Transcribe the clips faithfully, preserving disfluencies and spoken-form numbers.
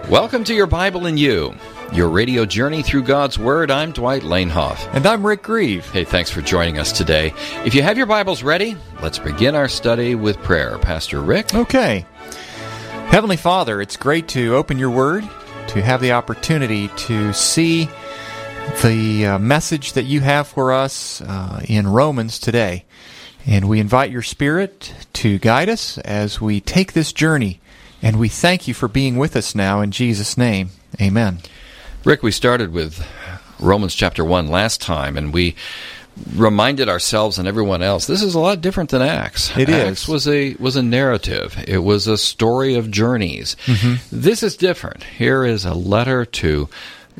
Welcome to Your Bible and You, your radio journey through God's Word. I'm Dwight Lanehoff. And I'm Rick Grieve. Hey, thanks for joining us today. If you have your Bibles ready, let's begin our study with prayer. Pastor Rick? Okay. Heavenly Father, it's great to open your Word, to have the opportunity to see the uh, message that you have for us uh, in Romans today. And we invite your Spirit to guide us as we take this journey. And we thank you for being with us now in Jesus' name. Amen. Rick, we started with Romans chapter one last time, and we reminded ourselves and everyone else this is a lot different than Acts. It Acts is. was a was a narrative. It was a story of journeys. Mm-hmm. This is different. Here is a letter to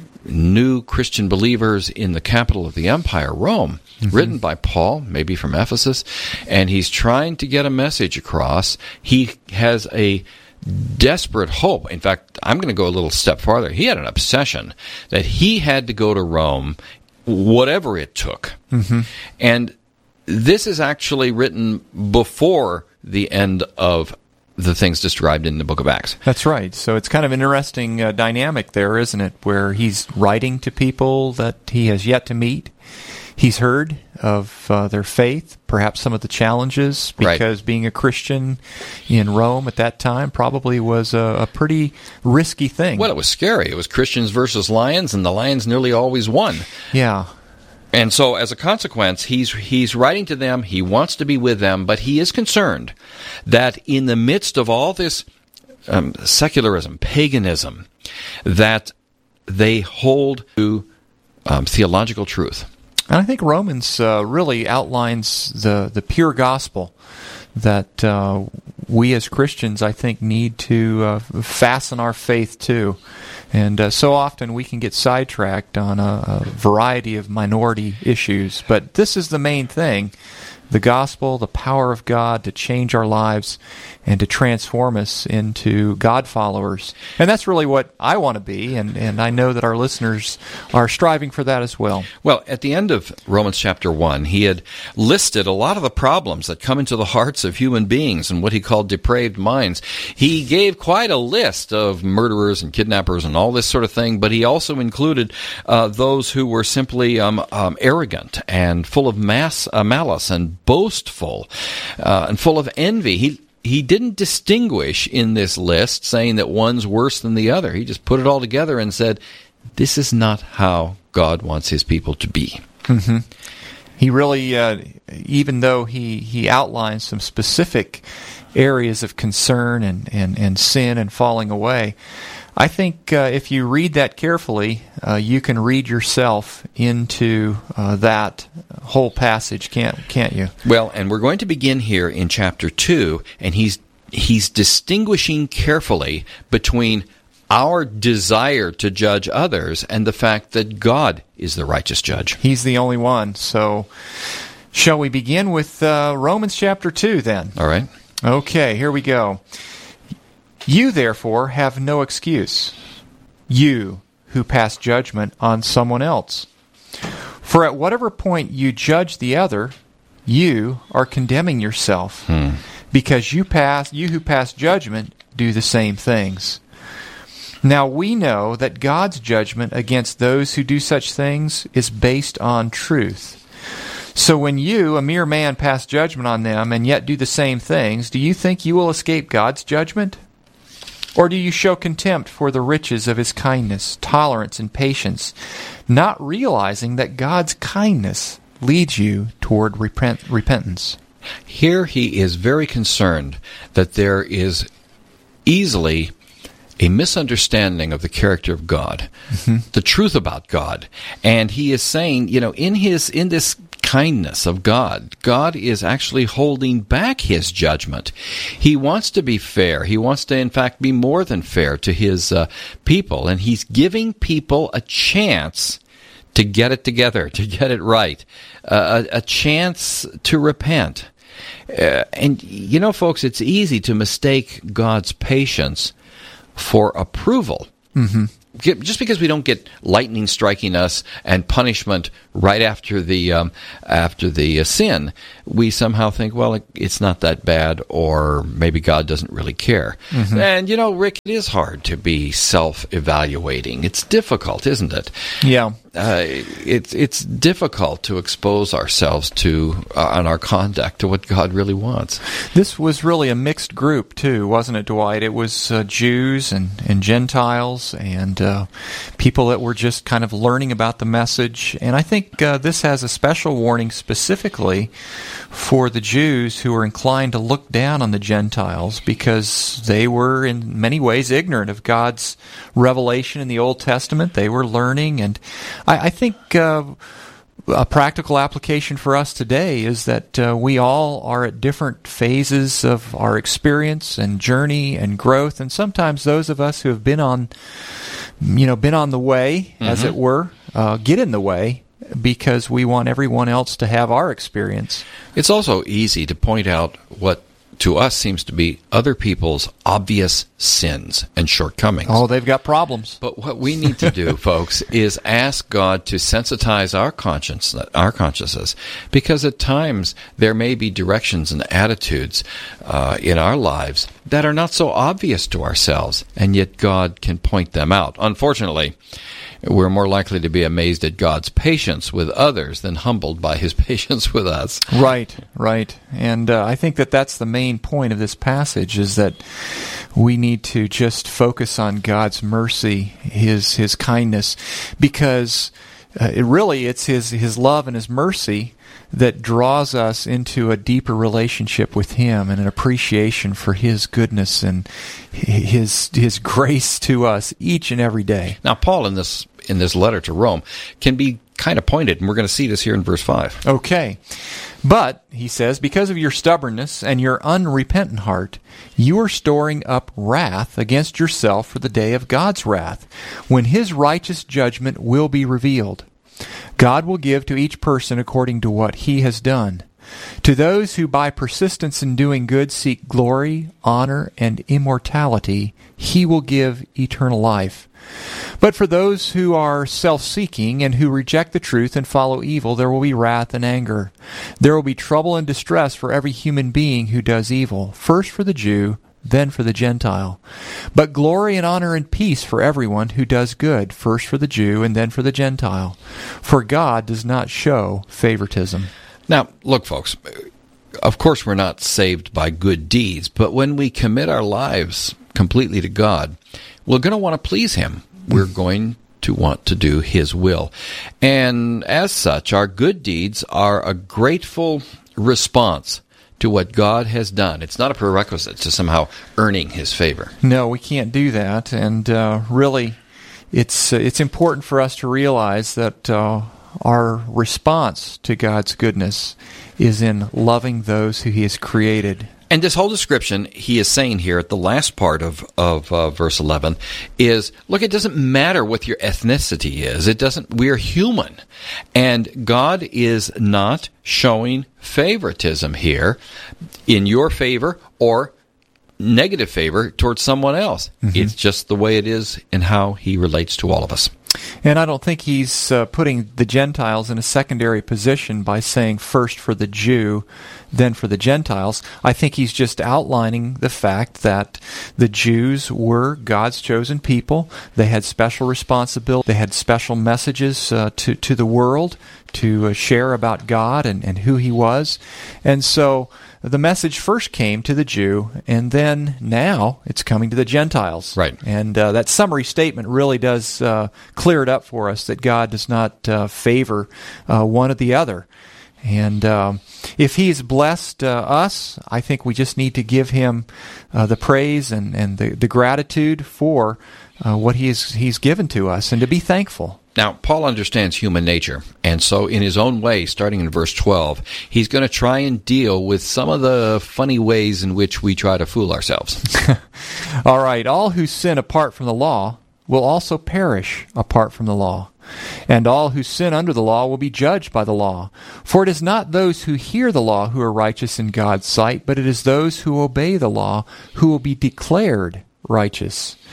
new Christian believers in the capital of the empire, Rome, mm-hmm. written by Paul, maybe from Ephesus, and he's trying to get a message across. He has a desperate hope. In fact, I'm going to go a little step farther. He had an obsession that he had to go to Rome, whatever it took. Mm-hmm. And this is actually written before the end of the things described in the book of Acts. That's right. So it's kind of an interesting uh, dynamic there, isn't it, where he's writing to people that he has yet to meet. He's heard of uh, their faith, perhaps some of the challenges, because right. being a Christian in Rome at that time probably was a, a pretty risky thing. Well, it was scary. It was Christians versus lions, and the lions nearly always won. Yeah. And so, as a consequence, he's he's writing to them. He wants to be with them, but he is concerned that in the midst of all this um, secularism, paganism, that they hold to um, theological truth. And I think Romans uh, really outlines the, the pure gospel that uh, we as Christians, I think, need to uh, fasten our faith to. And uh, so often we can get sidetracked on a, a variety of minority issues. But this is the main thing, the gospel, the power of God to change our lives and to transform us into God followers. And that's really what I want to be, and, and I know that our listeners are striving for that as well. Well, at the end of Romans chapter one, he had listed a lot of the problems that come into the hearts of human beings and what he called depraved minds. He gave quite a list of murderers and kidnappers and all this sort of thing, but he also included uh, those who were simply um, um, arrogant and full of mass, uh, malice and boastful uh, and full of envy. He He didn't distinguish in this list, saying that one's worse than the other. He just put it all together and said, this is not how God wants his people to be. Mm-hmm. He really, uh, even though he, he outlines some specific areas of concern and, and, and sin and falling away, I think uh, if you read that carefully, uh, you can read yourself into uh, that whole passage, can't can't you? Well, and we're going to begin here in chapter two, and he's he's distinguishing carefully between our desire to judge others and the fact that God is the righteous judge. He's the only one. So, shall we begin with uh, Romans chapter two then? All right. Okay, here we go. You, therefore, have no excuse, you who pass judgment on someone else. For at whatever point you judge the other, you are condemning yourself, hmm. because you pass, you who pass judgment do the same things. Now we know that God's judgment against those who do such things is based on truth. So when you, a mere man, pass judgment on them and yet do the same things, do you think you will escape God's judgment? Or do you show contempt for the riches of his kindness, tolerance, and patience, not realizing that God's kindness leads you toward repent- repentance? Here he is very concerned that there is easily a misunderstanding of the character of God, mm-hmm. the truth about God. And he is saying, you know, in his in this kindness of God, God is actually holding back his judgment. He wants to be fair. He wants to, in fact, be more than fair to his uh, people. And he's giving people a chance to get it together, to get it right, uh, a, a chance to repent. Uh, and, you know, folks, it's easy to mistake God's patience for approval. Mm-hmm. get, just because we don't get lightning striking us and punishment right after the um, after the uh, sin, we somehow think, well, it, it's not that bad, or maybe God doesn't really care. Mm-hmm. And you know, Rick, it is hard to be self-evaluating. It's difficult, isn't it? Yeah. Uh, it's it's difficult to expose ourselves to uh, and our conduct to what God really wants. This was really a mixed group too, wasn't it, Dwight? It was uh, Jews and, and Gentiles and uh, people that were just kind of learning about the message. And I think uh, this has a special warning specifically for the Jews who were inclined to look down on the Gentiles because they were in many ways ignorant of God's revelation in the Old Testament. They were learning, and I, I think uh, a practical application for us today is that uh, we all are at different phases of our experience and journey and growth, and sometimes those of us who have been on, you know, been on the way, mm-hmm. as it were, uh, get in the way because we want everyone else to have our experience. It's also easy to point out what to us seems to be other people's obvious sins and shortcomings. Oh, they've got problems. But what we need to do, folks, is ask God to sensitize our conscience, our consciences, because at times there may be directions and attitudes uh, in our lives that are not so obvious to ourselves, and yet God can point them out. Unfortunately, we're more likely to be amazed at God's patience with others than humbled by His patience with us. Right, right. And uh, I think that that's the main point of this passage, is that we need to just focus on God's mercy, His His kindness, because uh, it really it's His His love and His mercy that draws us into a deeper relationship with Him and an appreciation for His goodness and His His grace to us each and every day. Now, Paul, in this in this letter to Rome, can be kind of pointed, and we're going to see this here in verse five. Okay. But, he says, because of your stubbornness and your unrepentant heart, you are storing up wrath against yourself for the day of God's wrath, when His righteous judgment will be revealed. God will give to each person according to what he has done. To those who by persistence in doing good seek glory, honor, and immortality, He will give eternal life. But for those who are self-seeking and who reject the truth and follow evil, there will be wrath and anger. There will be trouble and distress for every human being who does evil, first for the Jew, then for the Gentile. But glory and honor and peace for everyone who does good, first for the Jew and then for the Gentile. For God does not show favoritism. Now, look, folks, of course we're not saved by good deeds, but when we commit our lives completely to God, we're going to want to please Him. We're going to want to do His will. And as such, our good deeds are a grateful response to what God has done. It's not a prerequisite to somehow earning His favor. No, we can't do that. And uh, really, it's uh, it's important for us to realize that uh, our response to God's goodness is in loving those who He has created. And this whole description he is saying here at the last part of, of uh, verse eleven is, look, it doesn't matter what your ethnicity is. It doesn't, we're human. And God is not showing favoritism here in your favor or negative favor towards someone else. Mm-hmm. It's just the way it is in how He relates to all of us. And I don't think He's uh, putting the Gentiles in a secondary position by saying first for the Jew, then for the Gentiles. I think He's just outlining the fact that the Jews were God's chosen people. They had special responsibility. They had special messages uh, to, to the world to uh, share about God and, and who He was. And so the message first came to the Jew, and then now it's coming to the Gentiles. Right. And uh, that summary statement really does uh, clear it up for us that God does not uh, favor uh, one or the other. And um, if He's blessed uh, us, I think we just need to give Him uh, the praise and, and the, the gratitude for uh, what he is, He's given to us, and to be thankful. Now, Paul understands human nature, and so in his own way, starting in verse twelve, he's going to try and deal with some of the funny ways in which we try to fool ourselves. All right, all who sin apart from the law will also perish apart from the law. And all who sin under the law will be judged by the law. For it is not those who hear the law who are righteous in God's sight, but it is those who obey the law who will be declared righteous.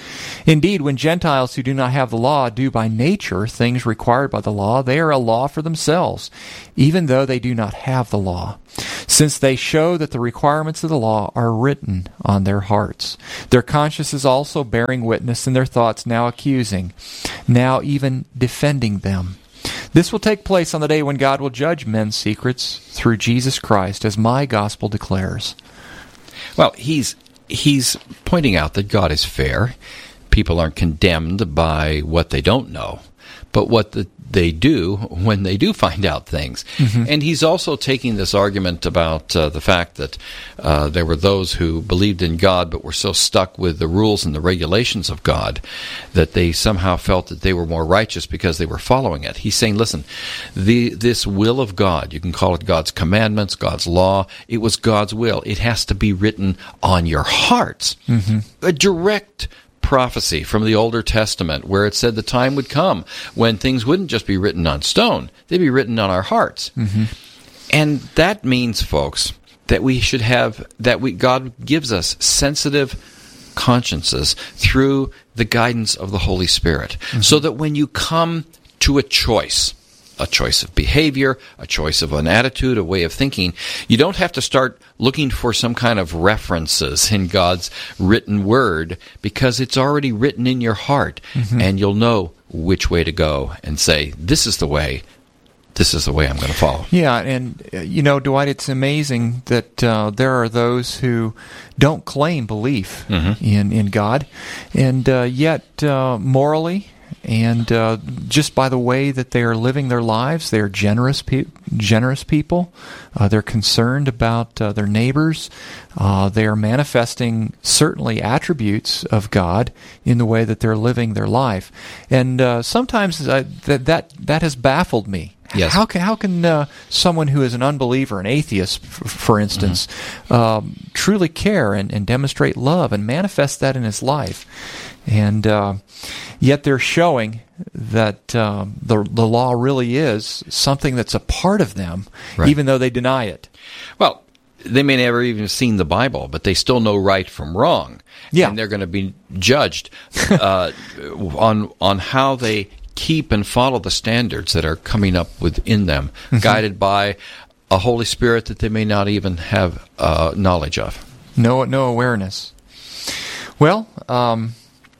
Indeed, when Gentiles who do not have the law do by nature things required by the law, they are a law for themselves, even though they do not have the law, since they show that the requirements of the law are written on their hearts. Their conscience is also bearing witness, and their thoughts now accusing, now even defending them. This will take place on the day when God will judge men's secrets through Jesus Christ, as my gospel declares. Well, he's he's pointing out that God is fair. People aren't condemned by what they don't know, but what the, they do when they do find out things. Mm-hmm. And he's also taking this argument about uh, the fact that uh, there were those who believed in God but were so stuck with the rules and the regulations of God that they somehow felt that they were more righteous because they were following it. He's saying, listen, the this will of God, you can call it God's commandments, God's law, it was God's will. It has to be written on your hearts. Mm-hmm. A direct prophecy from the Older Testament where it said the time would come when things wouldn't just be written on stone, they'd be written on our hearts. Mm-hmm. And that means, folks, that we should have, that we God gives us sensitive consciences through the guidance of the Holy Spirit, mm-hmm. so that when you come to a choice, a choice of behavior, a choice of an attitude, a way of thinking, you don't have to start looking for some kind of references in God's written word, because it's already written in your heart, mm-hmm. and you'll know which way to go and say, this is the way, this is the way I'm going to follow. Yeah, and, uh, you know, Dwight, it's amazing that uh, there are those who don't claim belief mm-hmm. in, in God, and uh, yet uh, morally, and uh, just by the way that they are living their lives, they are generous, pe- generous people. Uh, they're concerned about uh, their neighbors. Uh, they are manifesting certainly attributes of God in the way that they're living their life. And uh, sometimes uh, that that that has baffled me. Yes. How can how can uh, someone who is an unbeliever, an atheist, f- for instance, mm-hmm. um, truly care and, and demonstrate love and manifest that in his life? And uh, yet they're showing that uh, the the law really is something that's a part of them, right. even though they deny it. Well, they may never even have seen the Bible, but they still know right from wrong. Yeah. And they're going to be judged uh, on on how they keep and follow the standards that are coming up within them, mm-hmm. guided by a Holy Spirit that they may not even have uh, knowledge of. No, no awareness. Well, um,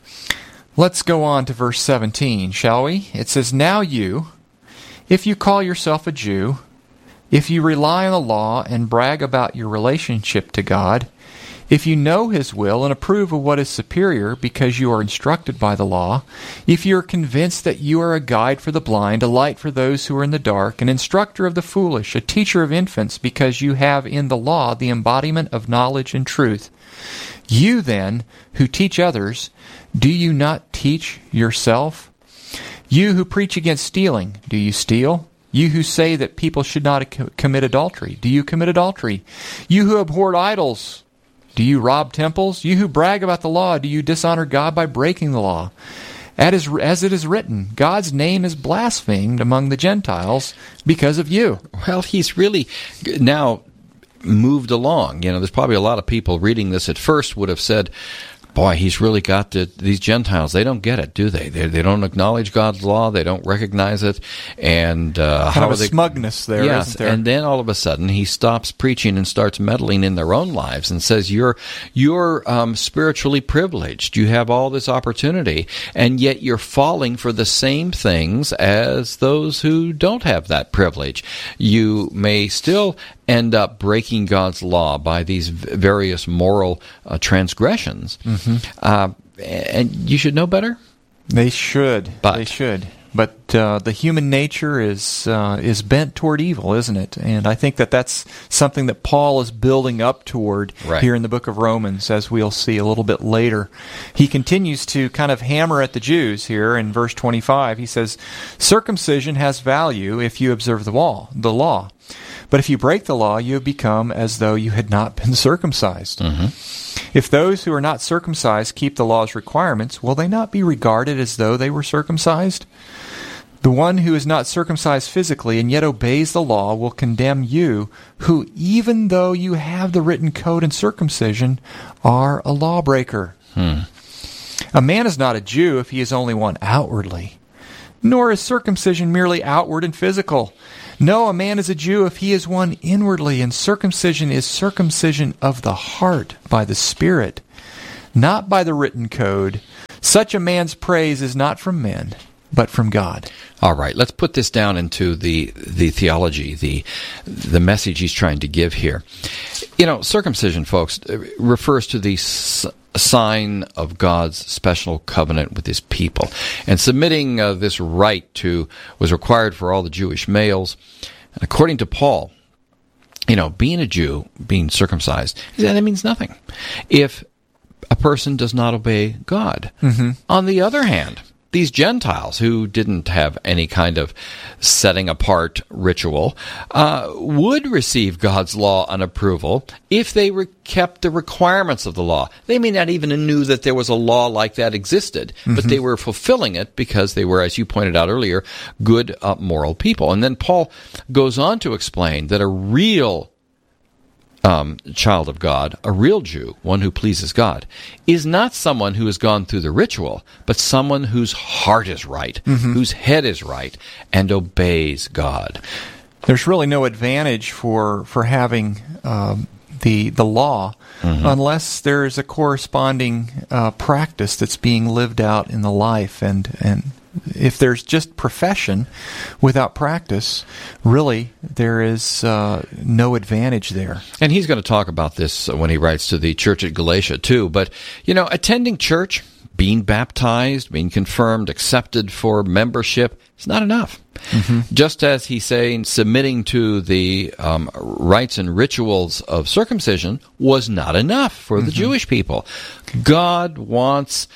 let's go on to verse seventeen, shall we? It says, "Now you, if you call yourself a Jew, if you rely on the law and brag about your relationship to God, if you know His will and approve of what is superior because you are instructed by the law, if you are convinced that you are a guide for the blind, a light for those who are in the dark, an instructor of the foolish, a teacher of infants, because you have in the law the embodiment of knowledge and truth, you then, who teach others, do you not teach yourself? You who preach against stealing, do you steal? You who say that people should not commit adultery, do you commit adultery? You who abhor idols, do you rob temples? You who brag about the law, do you dishonor God by breaking the law? As it is written, God's name is blasphemed among the Gentiles because of you." Well, he's really now moved along. You know, there's probably a lot of people reading this at first would have said, boy, he's really got the, these Gentiles. They don't get it, do they? They, they don't acknowledge God's law. They don't recognize it. And uh, kind how of a are they? Smugness there, yes, isn't there? And then all of a sudden he stops preaching and starts meddling in their own lives and says, "You're you're um, spiritually privileged. You have all this opportunity, and yet you're falling for the same things as those who don't have that privilege. You may still end up breaking God's law by these various moral uh, transgressions, mm-hmm. uh, and you should know better." They should. But, they should. But uh, the human nature is uh, is bent toward evil, isn't it? And I think that that's something that Paul is building up toward right. here in the book of Romans, as we'll see a little bit later. He continues to kind of hammer at the Jews here in verse twenty-five. He says, "Circumcision has value if you observe the law, the law. But if you break the law, you have become as though you had not been circumcised. Mm-hmm. If those who are not circumcised keep the law's requirements, will they not be regarded as though they were circumcised? The one who is not circumcised physically and yet obeys the law will condemn you, who, even though you have the written code and circumcision, are a lawbreaker." Hmm. A man is not a Jew if he is only one outwardly, nor is circumcision merely outward and physical. No, a man is a Jew if he is one inwardly, and circumcision is circumcision of the heart by the Spirit, not by the written code. Such a man's praise is not from men, but from God. All right, let's put this down into the the theology, the the message he's trying to give here. You know, circumcision, folks, refers to the s- sign of God's special covenant with his people. And submitting uh, this rite to was required for all the Jewish males. And according to Paul, you know, being a Jew, being circumcised, that means nothing if a person does not obey God. Mm-hmm. On the other hand, these Gentiles who didn't have any kind of setting apart ritual uh, would receive God's law on approval if they re- kept the requirements of the law. They may not even knew that there was a law like that existed, mm-hmm. but they were fulfilling it because they were, as you pointed out earlier, good, uh, moral people. And then Paul goes on to explain that a real Um, child of God, a real Jew, one who pleases God, is not someone who has gone through the ritual, but someone whose heart is right, mm-hmm. whose head is right, and obeys God. There's really no advantage for for having um, the the law mm-hmm. unless there is a corresponding uh, practice that's being lived out in the life, and and. If there's just profession without practice, really there is uh, no advantage there. And he's going to talk about this when he writes to the church at Galatia too. But, you know, attending church, being baptized, being confirmed, accepted for membership, is not enough. Mm-hmm. Just as he's saying submitting to the um, rites and rituals of circumcision was not enough for the mm-hmm. Jewish people. God wants,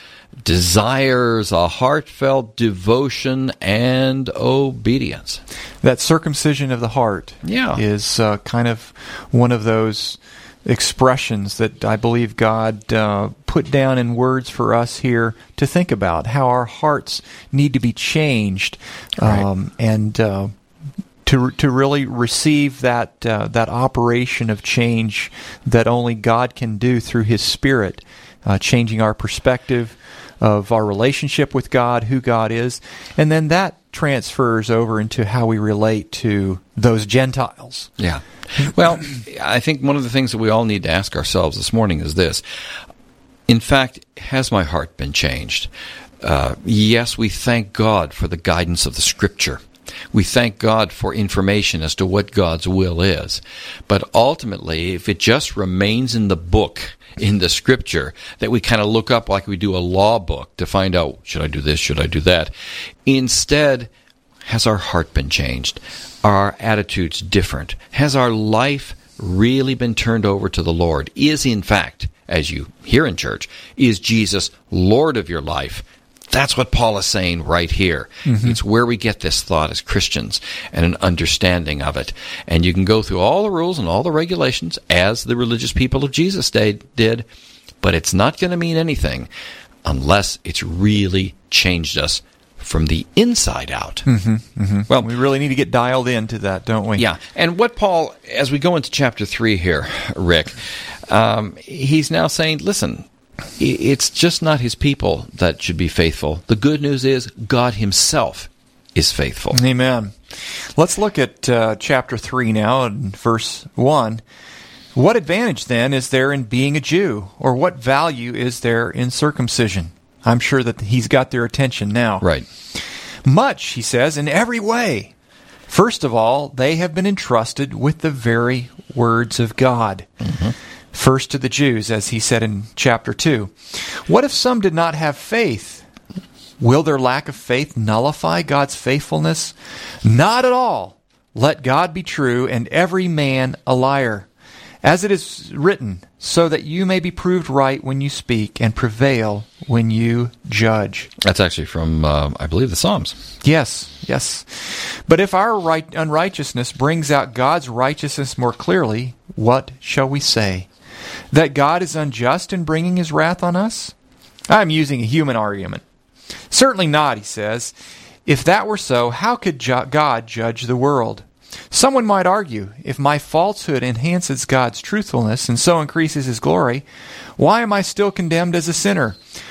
desires a heartfelt devotion and obedience. That circumcision of the heart yeah. is uh, kind of one of those expressions that I believe God uh, put down in words for us here to think about, how our hearts need to be changed um, right. and uh, to to really receive that uh, that operation of change that only God can do through His Spirit, uh, changing our perspective of our relationship with God, who God is, and then that transfers over into how we relate to those Gentiles. Yeah. Well, I think one of the things that we all need to ask ourselves this morning is this. In fact, has my heart been changed? Uh, yes, we thank God for the guidance of the Scripture. We thank God for information as to what God's will is. But ultimately, if it just remains in the book, in the Scripture, that we kind of look up like we do a law book to find out, should I do this, should I do that? Instead, has our heart been changed? Are our attitudes different? Has our life really been turned over to the Lord? Is, in fact, as you hear in church, is Jesus Lord of your life? That's what Paul is saying right here. Mm-hmm. It's where we get this thought as Christians and an understanding of it. And you can go through all the rules and all the regulations as the religious people of Jesus' day did, but it's not going to mean anything unless it's really changed us from the inside out. Mm-hmm, mm-hmm. Well, we really need to get dialed into that, don't we? Yeah. And what Paul, as we go into chapter three here, Rick, um, he's now saying, listen, it's just not his people that should be faithful. The good news is God himself is faithful. Amen. Let's look at uh, chapter three now, in verse one. What advantage, then, is there in being a Jew? Or what value is there in circumcision? I'm sure that he's got their attention now. Right. Much, he says, in every way. First of all, they have been entrusted with the very words of God. Mm-hmm. First to the Jews, as he said in chapter two. What if some did not have faith? Will their lack of faith nullify God's faithfulness? Not at all. Let God be true and every man a liar. As it is written, so that you may be proved right when you speak and prevail when you judge. That's actually from, uh, I believe, the Psalms. Yes, yes. But if our right, unrighteousness brings out God's righteousness more clearly, what shall we say? That God is unjust in bringing his wrath on us? I'm using a human argument. Certainly not, he says. If that were so, how could ju- God judge the world? Someone might argue, if my falsehood enhances God's truthfulness and so increases his glory, why am I still condemned as a sinner?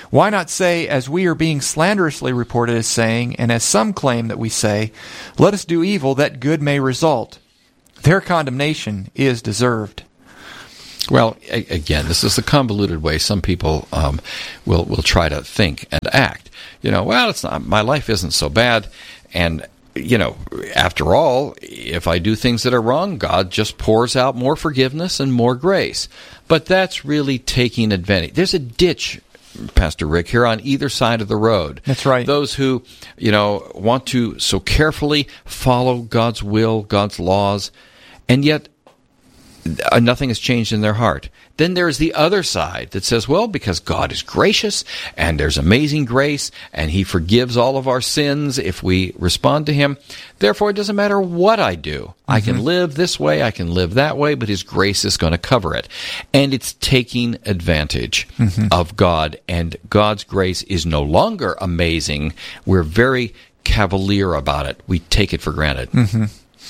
Why not say, as we are being slanderously reported as saying, and as some claim that we say, let us do evil that good may result? Their condemnation is deserved. Well, a- again, this is the convoluted way some people um, will will try to think and act. You know, well, it's not, my life isn't so bad, and you know, after all, if I do things that are wrong, God just pours out more forgiveness and more grace. But that's really taking advantage. There's a ditch, Pastor Rick, here on either side of the road. That's right. Those who, you know, want to so carefully follow God's will, God's laws, and yet nothing has changed in their heart. Then there's the other side that says, well, because God is gracious and there's amazing grace and He forgives all of our sins if we respond to Him, therefore it doesn't matter what I do. Mm-hmm. I can live this way, I can live that way, but His grace is going to cover it. And it's taking advantage mm-hmm. of God, and God's grace is no longer amazing. We're very cavalier about it. We take it for granted. Mm-hmm.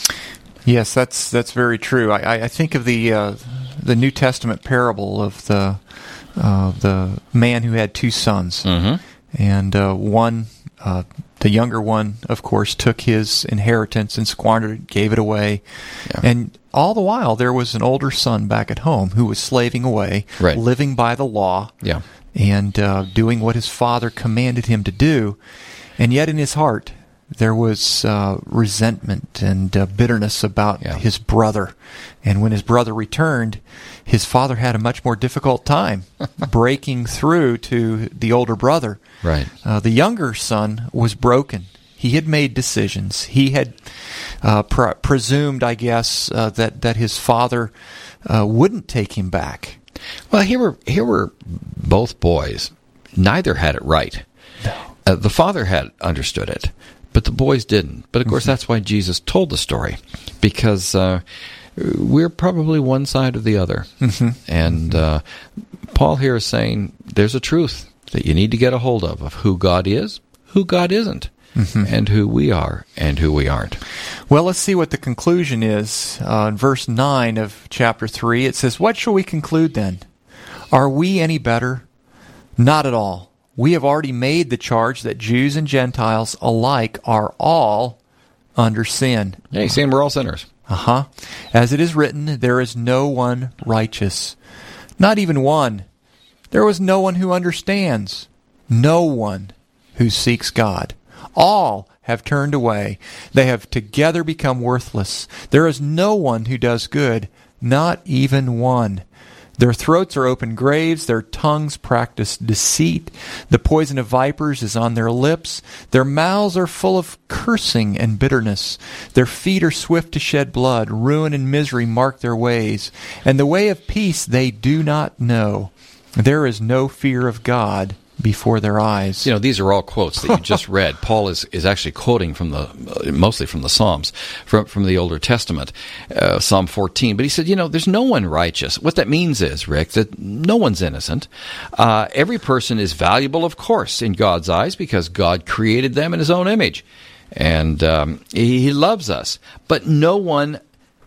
Yes, that's that's very true. I, I think of the uh, the New Testament parable of the uh, the man who had two sons, mm-hmm. and uh, one, uh, the younger one, of course, took his inheritance and squandered it, gave it away, yeah. and all the while there was an older son back at home who was slaving away, right. living by the law, yeah. and uh, doing what his father commanded him to do, and yet in his heart there was uh, resentment and uh, bitterness about yeah. his brother. And when his brother returned, his father had a much more difficult time breaking through to the older brother. Right. Uh, the younger son was broken. He had made decisions. He had uh, pr- presumed, I guess, uh, that, that his father uh, wouldn't take him back. Well, here were, here were both boys. Neither had it right. No. Uh, the father had understood it, but the boys didn't. But of course, mm-hmm. that's why Jesus told the story, because uh, we're probably one side or the other. Mm-hmm. And uh, Paul here is saying there's a truth that you need to get a hold of, of who God is, who God isn't, mm-hmm. and who we are and who we aren't. Well, let's see what the conclusion is. Uh, in verse nine of chapter three, it says, "What shall we conclude then? Are we any better? Not at all. We have already made the charge that Jews and Gentiles alike are all under sin." Yeah, he's saying we're all sinners. Uh-huh. "As it is written, there is no one righteous, not even one. There was no one who understands, no one who seeks God. All have turned away. They have together become worthless. There is no one who does good, not even one. Their throats are open graves, their tongues practice deceit. The poison of vipers is on their lips. Their mouths are full of cursing and bitterness. Their feet are swift to shed blood. Ruin and misery mark their ways. And the way of peace they do not know. There is no fear of God before their eyes." You know, these are all quotes that you just read. Paul is, is actually quoting from the, uh, mostly from the Psalms, from from the Older Testament, uh, Psalm fourteen. But he said, you know, there's no one righteous. What that means is, Rick, that no one's innocent. Uh, every person is valuable, of course, in God's eyes, because God created them in His own image. And um, he, he loves us. But no one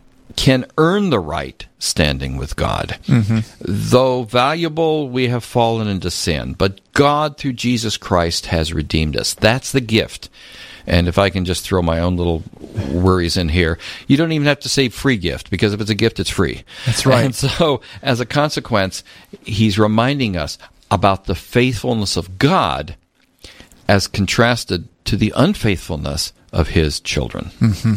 can earn the right standing with God. Mm-hmm. Though valuable, we have fallen into sin, but God, through Jesus Christ, has redeemed us. That's the gift. And if I can just throw my own little worries in here, you don't even have to say free gift, because if it's a gift, it's free. That's right. And so, as a consequence, he's reminding us about the faithfulness of God as contrasted to the unfaithfulness of His children. Mm-hmm.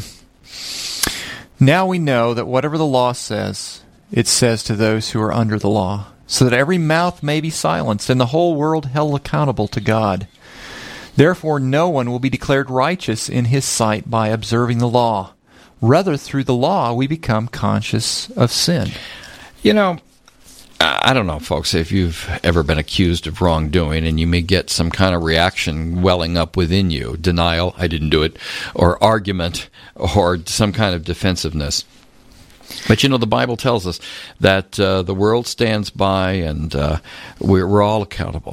"Now we know that whatever the law says, it says to those who are under the law, so that every mouth may be silenced and the whole world held accountable to God. Therefore no one will be declared righteous in His sight by observing the law. Rather, through the law we become conscious of sin." You know, I don't know, folks, if you've ever been accused of wrongdoing, and you may get some kind of reaction welling up within you, denial, I didn't do it, or argument, or some kind of defensiveness. But, you know, the Bible tells us that uh, the world stands by, and uh, we're, we're all accountable.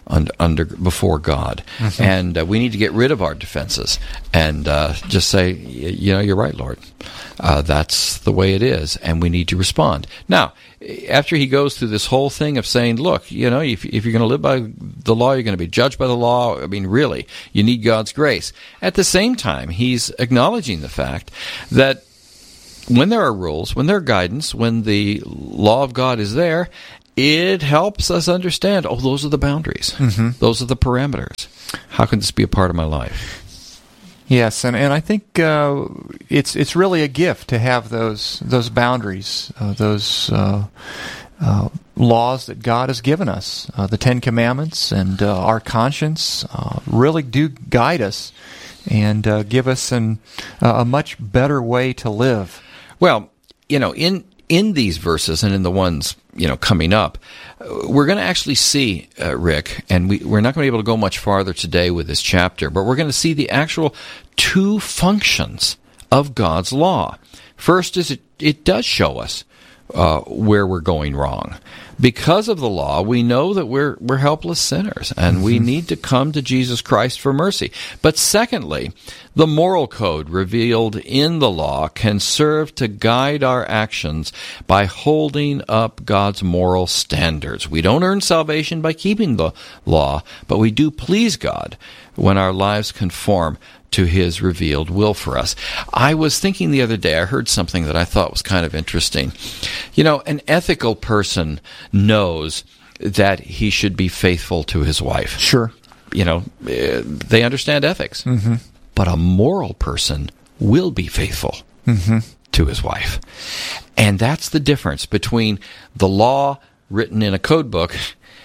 under, under before God. Mm-hmm. And uh, we need to get rid of our defenses and uh, just say, you know, you're right, Lord. Uh, that's the way it is, and we need to respond. Now, after he goes through this whole thing of saying, look, you know, if, if you're going to live by the law, you're going to be judged by the law. I mean, really, you need God's grace. At the same time, he's acknowledging the fact that when there are rules, when there are guidance, when the law of God is there, it helps us understand, oh, those are the boundaries. Mm-hmm. Those are the parameters. How can this be a part of my life? Yes, and, and I think uh, it's it's really a gift to have those those boundaries, uh, those uh, uh, laws that God has given us. Uh, the Ten Commandments and uh, our conscience uh, really do guide us and uh, give us an, uh, a much better way to live. Well, you know, in in these verses and in the ones, you know, coming up, we're going to actually see, uh, Rick, and we, we're not going to be able to go much farther today with this chapter, but we're going to see the actual two functions of God's law. First is it, it does show us uh, where we're going wrong. Because of the law, we know that we're we're helpless sinners, and mm-hmm. we need to come to Jesus Christ for mercy. But secondly, the moral code revealed in the law can serve to guide our actions by holding up God's moral standards. We don't earn salvation by keeping the law, but we do please God when our lives conform to His revealed will for us. I was thinking the other day, I heard something that I thought was kind of interesting. You know, an ethical person knows that he should be faithful to his wife. Sure. You know, they understand ethics. Mm-hmm. But a moral person will be faithful mm-hmm. to his wife. And that's the difference between the law written in a code book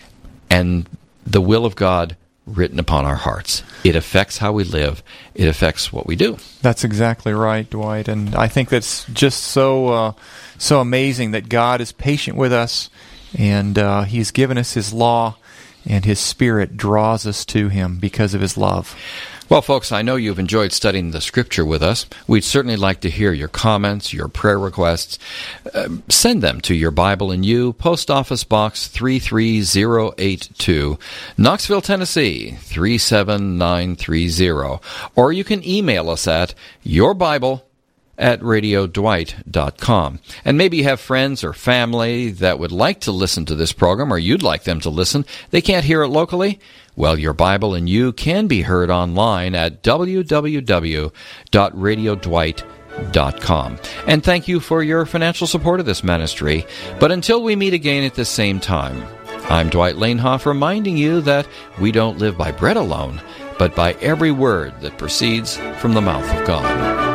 and the will of God written upon our hearts. It affects how we live. It affects what we do. That's exactly right, Dwight. And I think that's just so uh, so amazing that God is patient with us, and uh, He's given us His law, and His Spirit draws us to Him because of His love. Well, folks, I know you've enjoyed studying the Scripture with us. We'd certainly like to hear your comments, your prayer requests. Uh, send them to Your Bible and You, Post Office Box three three zero eight two, Knoxville, Tennessee three seven nine three zero. Or you can email us at yourbible at radio dwight dot com. And maybe you have friends or family that would like to listen to this program, or you'd like them to listen. They can't hear it locally. Well, Your Bible and You can be heard online at w w w dot radio dwight dot com. And thank you for your financial support of this ministry. But until we meet again at the same time, I'm Dwight Lanehoff, reminding you that we don't live by bread alone, but by every word that proceeds from the mouth of God.